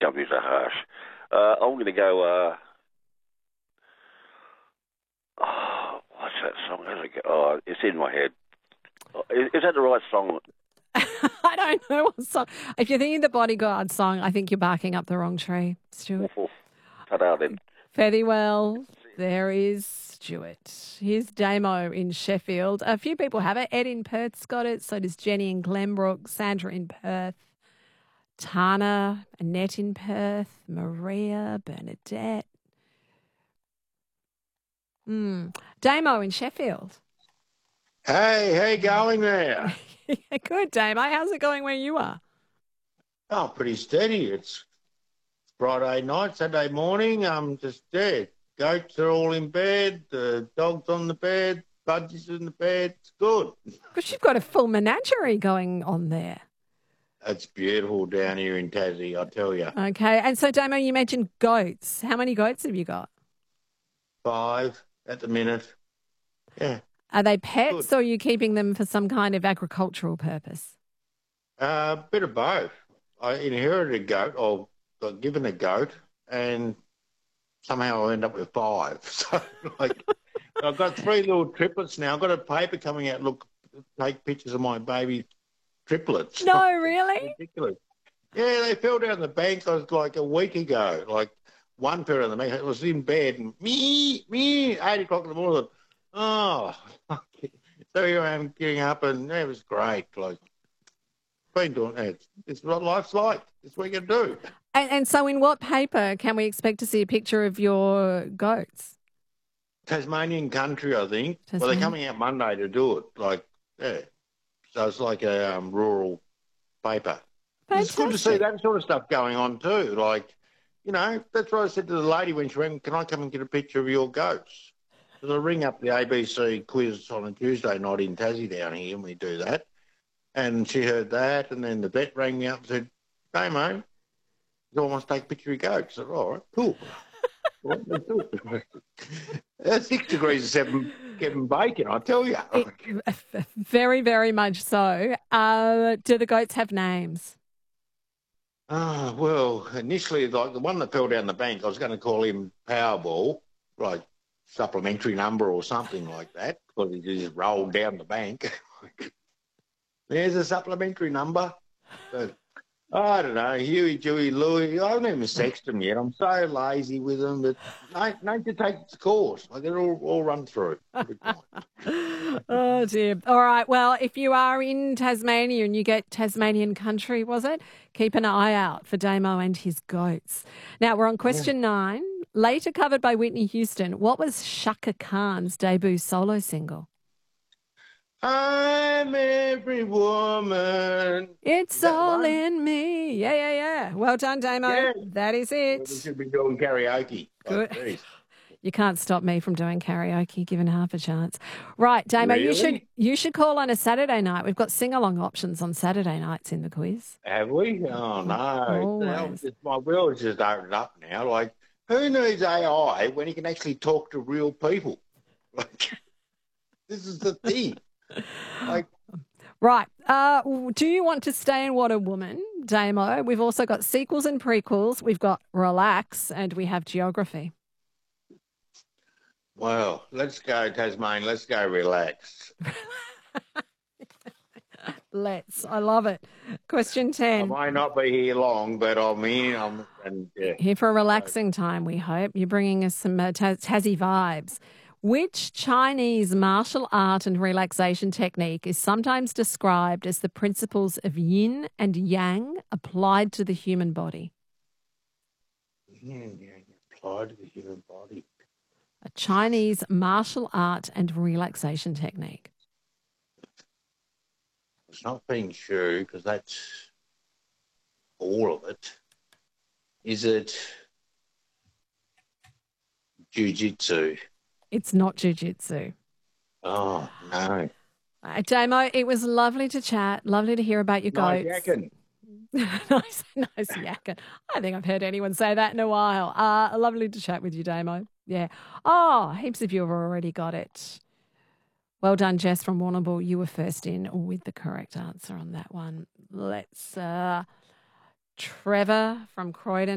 W's are harsh. I'm going to go, what's that song? Oh, it's in my head. Is that the right song? I don't know what song. If you're thinking the Bodyguard song, I think you're barking up the wrong tree, Stuart. Ta-da then. Fairly well. There is Stuart. Here's Damo in Sheffield. A few people have it. Ed in Perth's got it. So does Jenny in Glenbrook, Sandra in Perth, Tana, Annette in Perth, Maria, Bernadette. Damo in Sheffield. Hey, how you going there? Good, Damo. How's it going where you are? Oh, pretty steady. It's Friday night, Saturday morning. I'm just dead. Goats are all in bed. The dog's on the bed. Budgie's in the bed. It's good. Because you've got a full menagerie going on there. It's beautiful down here in Tassie, I tell you. Okay. And so, Damo, you mentioned goats. How many goats have you got? 5 at the minute. Yeah. Are they pets Good. or are you keeping them for some kind of agricultural purpose? A bit of both. I inherited a goat, or got given a goat, and somehow I end up with 5. So, I've got 3 little triplets now. I've got a paper coming out, take pictures of my baby triplets. No, really? Ridiculous. Yeah, they fell down the bank like a week ago. One fell down the bank. It was in bed, and me, 8 o'clock in the morning. Oh, so here I am getting up, and it was great. Been doing that. It's what life's like. It's what you can do. And so in what paper can we expect to see a picture of your goats? Tasmanian Country, I think. Well, they're coming out Monday to do it. So it's like a rural paper. Fantastic. It's good to see that sort of stuff going on too. That's what I said to the lady when she went, can I come and get a picture of your goats? Because I ring up the ABC quiz on a Tuesday night in Tassie down here, and we do that. And she heard that, and then the vet rang me up and said, hey, mate, you all want to take a picture of your goats? I said, all right, cool. Well, let's do it. 6 degrees of 7 Kevin Bacon, I tell you. Very, very much so. Do the goats have names? Well, initially, the one that fell down the bank, I was going to call him Powerball, supplementary number or something like that, because he just rolled down the bank. There's a supplementary number. But, I don't know, Huey, Dewey, Louie. I haven't even sexed them yet. I'm so lazy with them that nature takes its course. I get it all run through. Oh, dear. All right. Well, if you are in Tasmania and you get Tasmanian Country, was it? Keep an eye out for Damo and his goats. Now, we're on question 9. Later covered by Whitney Houston, what was Shaka Khan's debut solo single? I'm every woman. It's all in me. Yeah. Well done, Damo. Yeah. That is it. We should be doing karaoke. Good. You can't stop me from doing karaoke, given half a chance. Right, Damo, Really? you should call on a Saturday night. We've got sing-along options on Saturday nights in the quiz. Have we? Oh, no. Always. My world's just opened up now. Who needs AI when you can actually talk to real people? This is the thing. Right. Do you want to stay in What a Woman, Damo? We've also got sequels and prequels. We've got Relax, and we have Geography. Well, let's go, Tasmania. Let's go relax. I love it. Question 10. I might not be here long, but I'm here. Here for a relaxing time, we hope. You're bringing us some Tassie vibes. Which Chinese martial art and relaxation technique is sometimes described as the principles of yin and yang applied to the human body? Yin and yang applied to the human body. A Chinese martial art and relaxation technique. It's not Feng Shui, because that's all of it. Is it Jiu-Jitsu? It's not Jiu-Jitsu. Oh, no. Damo, it was lovely to chat. Lovely to hear about your goats. Nice yakking. nice yakking. I think I've heard anyone say that in a while. Lovely to chat with you, Damo. Yeah. Oh, heaps of you have already got it. Well done, Jess from Warrnambool. You were first in with the correct answer on that one. Let's Trevor from Croydon.